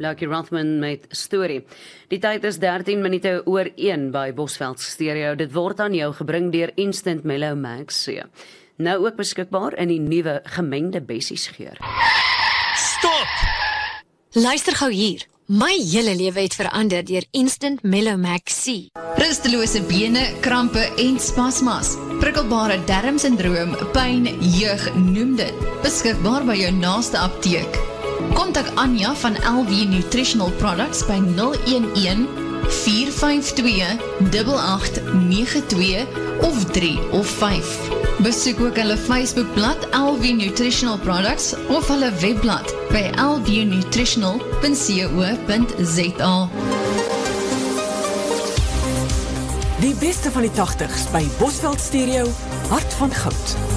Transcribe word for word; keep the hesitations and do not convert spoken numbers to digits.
Lucky Rothman met storie. Die tyd is dertien minute oor een by Bosveld Stereo. Dit word aan jou gebring deur Instant Mellow Max. Nou ook beskikbaar in die nuwe gemengde bessies geur. Stop! Luister gou hier. My hele lewe het verander deur Instant Mellow Max C. Rustelose bene, krampe en spasmas. Prikkelbare darmsindroom, pyn, jeug, noem dit. Beskikbaar by jou naaste apteek. Kontak Anja van L V Nutritional Products by nul een een, vier vyf twee, agt agt nege twee of drie of vyf. Besoek ook hulle Facebookblad L V Nutritional Products of hulle webblad by l v nutritional punt co punt z a. Die beste van die tachtigs by Bosveld Stereo, Hart van Goud.